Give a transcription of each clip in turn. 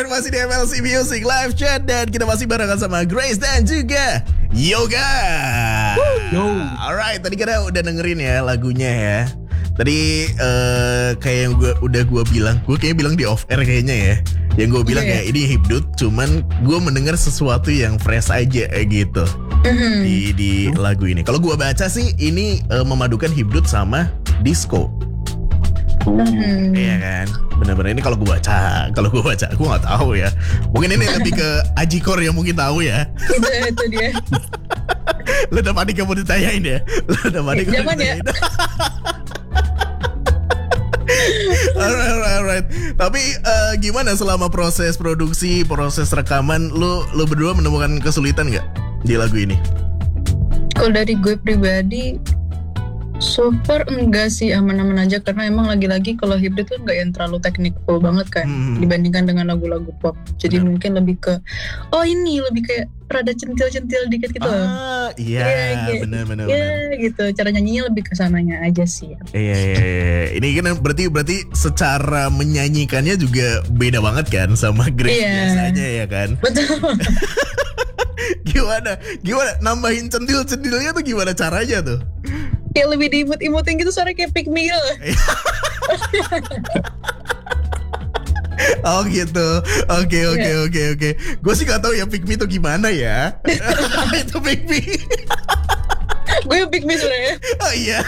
masih di MLC Music Live Chat dan kita masih barengan sama Grace dan juga Yoga. Yo. Alright, tadi kita udah dengerin ya lagunya ya. Tadi kayak yang gue bilang, gue kayaknya bilang di off air kayaknya ya. Yang gue bilang ya ini hipdut, cuman gue mendengar sesuatu yang fresh aja gitu di lagu ini. Kalau gue baca sih ini memadukan hipdut sama disco. Iya kan, benar-benar ini kalau gue baca, aku nggak tahu ya. Mungkin ini lebih ke Ajikor yang mungkin tahu ya. Itu dia. Lu udah panik kamu ditanyain ya. Ya. Alright. Tapi gimana selama proses produksi, proses rekaman, lu berdua menemukan kesulitan nggak di lagu ini? Kalau dari gue pribadi, so far enggak sih, aman-aman aja. Karena emang lagi-lagi kalau hibrid tuh enggak yang terlalu technical banget kan dibandingkan dengan lagu-lagu pop. Jadi mungkin lebih ke ini lebih kayak rada centil-centil dikit gitu. Iya, benar. Iya gitu, cara nyanyinya lebih ke sananya aja sih. Iya. Ini kan berarti secara menyanyikannya juga beda banget kan sama Grace biasanya ya kan? Betul. Gimana nambahin centil-centilnya tuh gimana caranya tuh? Kayak lebih diimut-imutin gitu, suara kayak pick me gitu. Oh gitu. Oke. Gue sih gak tahu ya pick me itu gimana ya. Itu pick me. Gue pick me sebenarnya. Oh iya.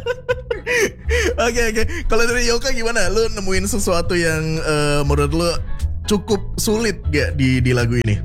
Oke. Kalau dari Yoka gimana? Lu nemuin sesuatu yang menurut lu cukup sulit gak di lagu ini?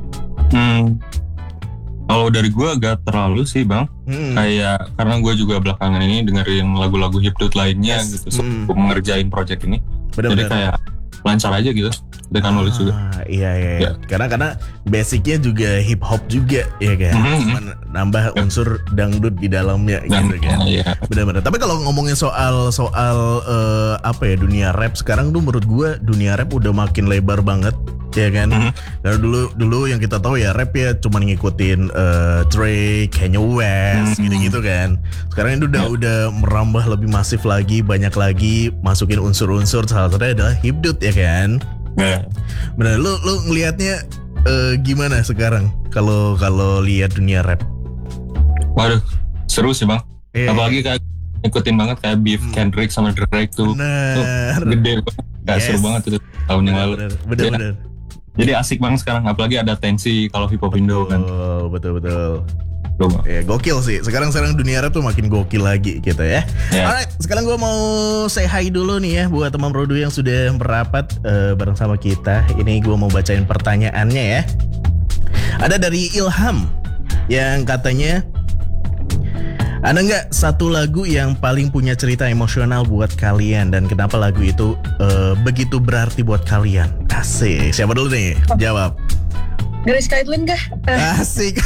Kalau dari gue agak terlalu sih bang. Kayak karena gue juga belakangan ini dengerin lagu-lagu hipdut lainnya gitu sebelum mengerjain project ini. Bener-bener. Jadi kayak lancar aja gitu dengan nulis juga. Iya. Karena basicnya juga hip hop juga ya kan. Cuman nambah unsur dangdut di dalamnya gitu kan. Iya. Benar-benar. Tapi kalau ngomongin soal dunia rap sekarang tuh menurut gue dunia rap udah makin lebar banget ya kan. Karena dulu yang kita tahu ya rap ya cuman ngikutin Drake, Kanye West gitu-gitu kan. Sekarang itu udah merambah lebih masif lagi, banyak lagi masukin unsur-unsur, salah satunya adalah hipdut ya kan. Benar, lu ngelihatnya gimana sekarang kalau lihat dunia rap? Waduh, seru sih bang. Apalagi kayak ngikutin banget kayak beef Kendrick sama Drake tuh. Gede banget. Seru banget itu tahun yang lalu. Bener. Jadi asik banget sekarang, apalagi ada tensi kalau hip hop Indo kan. Betul. Ya, gokil sih. Sekarang dunia rap tuh makin gokil lagi gitu ya. Alright, sekarang gue mau say hi dulu nih ya buat teman Produ yang sudah merapat bareng sama kita. Ini gue mau bacain pertanyaannya ya. Ada dari Ilham yang katanya, ada nggak satu lagu yang paling punya cerita emosional buat kalian dan kenapa lagu itu begitu berarti buat kalian? Asik. Siapa dulu nih? Jawab. Grace Kaitlyn kah? Asik.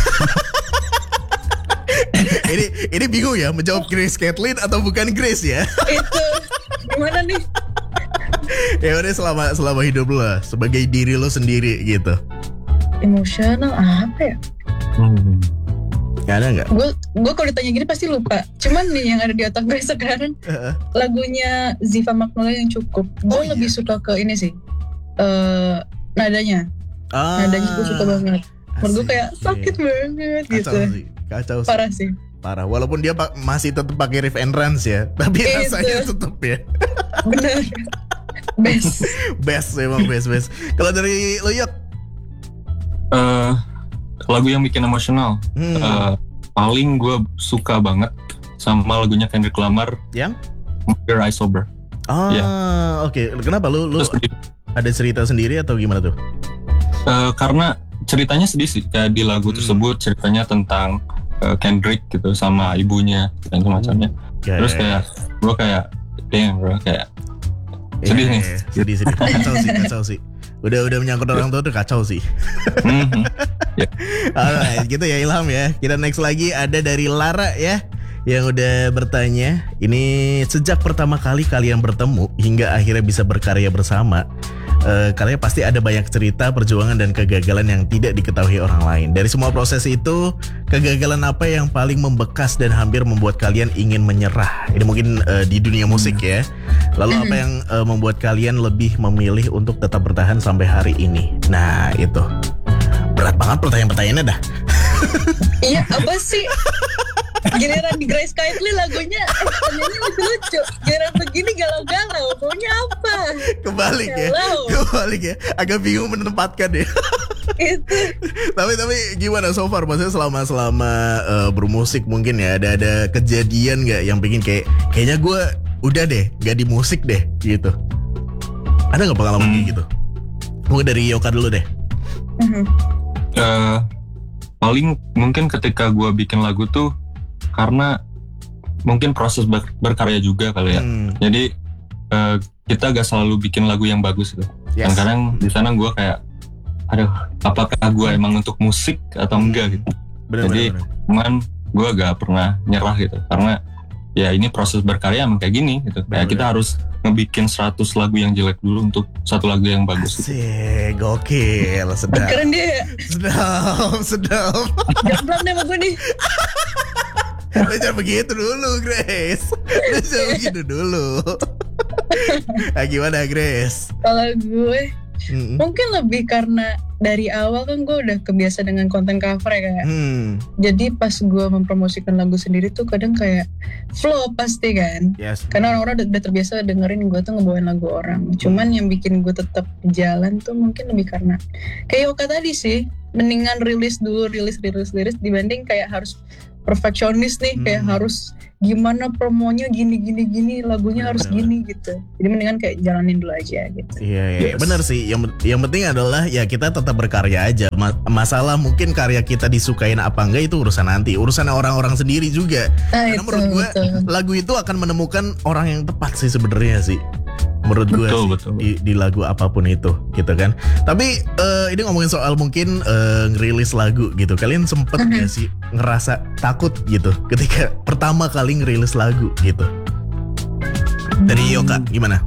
ini bingung ya menjawab Grace Kaitlyn atau bukan Grace ya? Itu gimana nih? Ya udah selama hidup lo sebagai diri lo sendiri gitu. Emosional apa ya? Gak ada nggak? Gue kalau ditanya gini pasti lupa. Cuman nih yang ada di otak gue sekarang lagunya Ziva Magnolia yang cukup. Gue lebih suka ke ini sih, nadanya. Nadanya gue suka banget. Menurut gue kayak sakit banget gitu. Kacau sih. Parah sih. Parah. Walaupun dia masih tetap pakai riff and runs ya, tapi rasanya tetap ya. Bener. Best emang best. Kalau dari lo Yok? Lagu yang bikin emosional paling gue suka banget sama lagunya Kendrick Lamar yang Your Eyes Sober. Oke. Kenapa lu ada cerita sendiri atau gimana tuh? Karena ceritanya sedih sih, kayak di lagu tersebut ceritanya tentang Kendrick gitu sama ibunya dan semacamnya. Terus kayak gue kayak damn bro, kayak sedih nih. Sedih. Kacau sih. Udah menyangkut orang tua tuh kacau sih. Alright, gitu ya Ilham ya. Kita next lagi ada dari Lara ya, yang udah bertanya, ini sejak pertama kali kalian bertemu hingga akhirnya bisa berkarya bersama, karena pasti ada banyak cerita, perjuangan dan kegagalan yang tidak diketahui orang lain. Dari semua proses itu, kegagalan apa yang paling membekas dan hampir membuat kalian ingin menyerah? Ini mungkin di dunia musik ya. Lalu apa yang membuat kalian lebih memilih untuk tetap bertahan sampai hari ini? Nah itu berat banget pertanyaan-pertanyaannya dah. Iya, apa sih? Giliran di Grace Kindly lagunya pertanyaannya lucu-lucu. Giliran begini galau-galau, maunya apa? Kebalik ya. Agak bingung menempatkan ya. Itu. Tapi gimana so far? Maksudnya selama bermusik mungkin ya ada kejadian nggak yang bikin kayaknya gue udah deh nggak di musik deh gitu. Ada nggak pengalaman kayak gitu? Mungkin dari Yoka dulu deh. Paling mungkin ketika gue bikin lagu tuh karena mungkin proses berkarya juga kali ya. Jadi kita gak selalu bikin lagu yang bagus gitu. Yes. Dan kadang di sana gue kayak, aduh, apakah gue emang untuk musik atau enggak gitu. Jadi cuman gue gak pernah nyerah gitu. Karena ya ini proses berkarya emang kayak gini gitu. Kayak kita harus ngebikin 100 lagu yang jelek dulu untuk satu lagu yang bagus gitu. Asik, gokil, sedap. Keren dia. Sedap. Jangan deh sama gue nih. Jangan begitu dulu, Grace. Jangan begitu dulu. Nah, gimana, Grace? Kalau gue mungkin lebih karena dari awal kan gue udah kebiasa dengan konten cover ya kayak. Jadi pas gue mempromosikan lagu sendiri tuh kadang kayak flow pasti kan. Yes. Karena orang-orang udah terbiasa dengerin gue tuh ngebawain lagu orang. Cuman yang bikin gue tetap jalan tuh mungkin lebih karena kayak Yoka tadi sih. Mendingan rilis dibanding kayak harus perfeksionis nih, kayak harus gimana promonya gini lagunya harus gini gitu. Jadi mendingan kayak jalanin dulu aja gitu. Iya, benar sih. Yang penting adalah ya kita tetap berkarya aja. Masalah mungkin karya kita disukain apa enggak itu urusan nanti, urusan orang-orang sendiri juga. Karena menurut gue lagu itu akan menemukan orang yang tepat sih sebenarnya sih. Menurut gue di lagu apapun itu gitu kan. Tapi ini ngomongin soal mungkin ngerilis lagu gitu. Kalian sempet gak sih ngerasa takut gitu ketika pertama kali ngerilis lagu gitu? Dari Yoka gimana?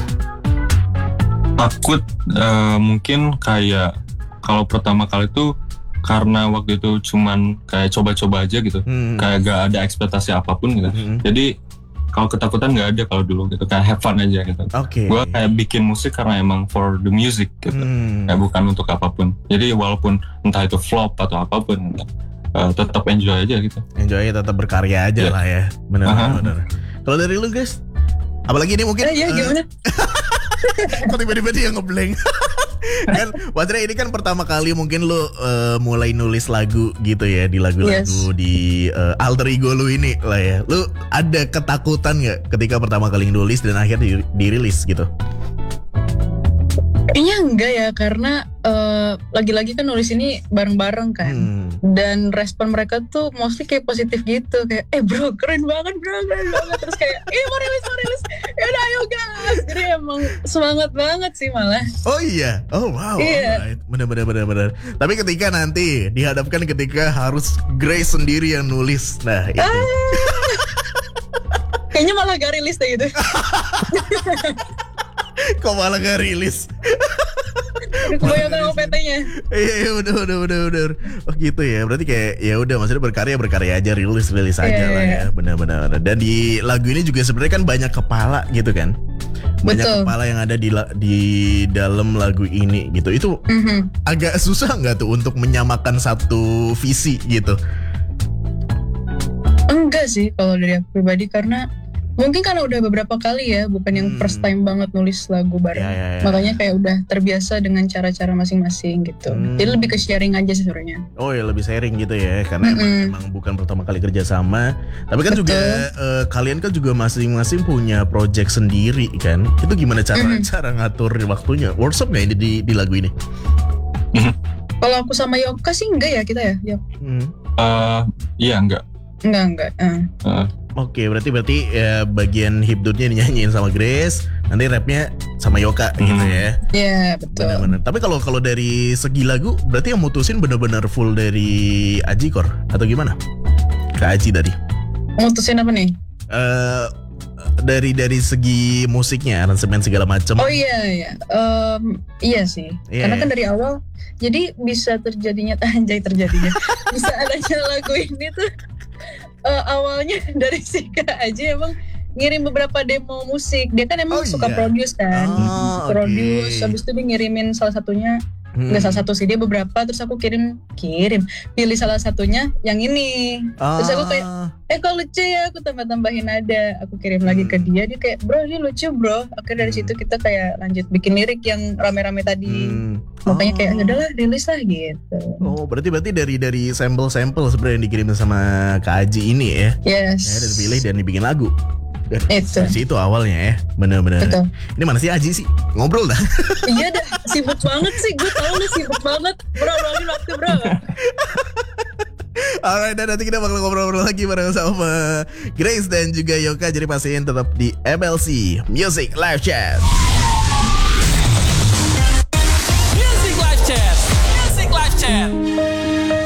Takut mungkin kayak kalau pertama kali tuh karena waktu itu cuman kayak coba-coba aja gitu. Kayak gak ada ekspektasi apapun gitu. Jadi kalau ketakutan nggak ada kalau dulu gitu, kayak have fun aja gitu. Gue kayak bikin musik karena emang for the music gitu, kayak bukan untuk apapun. Jadi walaupun entah itu flop atau apapun, tetap enjoy aja gitu. Enjoy, tetap berkarya aja lah ya, benar. Kalau dari lu guys, apalagi ini mungkin? Gimana? Kok tiba-tiba dia ngeblank? Kan Wajra ini kan pertama kali mungkin lu mulai nulis lagu gitu ya, di lagu-lagu di alter ego lu ini lah ya. Lu ada ketakutan gak ketika pertama kali nulis dan akhirnya dirilis gitu? Kayaknya enggak ya, karena lagi-lagi kan nulis ini bareng-bareng kan. Dan respon mereka tuh mostly kayak positif gitu. Kayak, bro keren banget. Terus kayak, mau rilis. Yaudah ayo guys. Jadi emang semangat banget sih malah. Oh iya? Oh wow. Iya. Bener. Tapi ketika nanti dihadapkan ketika harus Grace sendiri yang nulis. Nah itu. Kayaknya malah gak rilis deh gitu. Kok malah gak rilis? Kebanyakan OPT-nya. Iya udah. Oh gitu ya. Berarti kayak ya udah, maksudnya berkarya aja, rilis aja lah ya. Benar. Dan di lagu ini juga sebenarnya kan banyak kepala gitu kan. Banyak kepala yang ada di dalam lagu ini gitu. Itu agak susah nggak tuh untuk menyamakan satu visi gitu? Enggak sih kalau dari aku pribadi, karena mungkin karena udah beberapa kali ya, bukan yang first time banget nulis lagu bareng. Makanya kayak udah terbiasa dengan cara-cara masing-masing gitu. Jadi lebih ke sharing aja sih sebenarnya. Oh ya, lebih sharing gitu ya, karena emang bukan pertama kali kerja sama. Tapi kan juga kalian kan juga masing-masing punya project sendiri kan. Itu gimana cara ngatur waktunya? Workshop nggak ini di lagu ini? Kalau aku sama Yoka sih enggak ya kita ya. Iya enggak. Enggak. Oke, berarti ya bagian hipdutnya dinyanyiin sama Grace, nanti rapnya sama Yoka gitu ya. Iya, betul. Benar. Tapi kalau dari segi lagu, berarti yang mutusin benar-benar full dari Aji Kor atau gimana? Ke Aji tadi. Mutusin apa nih? dari segi musiknya, aransemen segala macam. Oh iya. Iya sih. Karena kan dari awal jadi bisa terjadinya bisa adanya lagu ini tuh awalnya dari si Kak Aji emang ngirim beberapa demo musik. Dia kan emang suka produce kan. Produce, habis itu dia ngirimin salah satunya. Enggak salah satu sih, dia beberapa, terus aku kirim pilih salah satunya yang ini. Terus aku kayak kok lucu ya, aku tambahin nada, aku kirim lagi ke dia kayak bro ini lucu bro. Akhirnya dari situ kita kayak lanjut bikin lirik yang rame-rame tadi. Makanya kayak udahlah rilis lah gitu. Oh berarti dari sampel sebenarnya yang dikirim sama Kak Aji ini ya. Yes. Ya, dipilih dan dibikin lagu. Dari Itu situ awalnya ya. Bener-bener. Ini mana sih Aji sih? Ngobrol dah. Iya dah, sibuk banget sih. Gue tau lu sibuk banget. Bro, luangin waktu bro. Alright, dan nanti kita bakal ngobrol-ngobrol lagi bareng sama Grace dan juga Yoka. Jadi pastiin tetap di MLC Music Live Chat.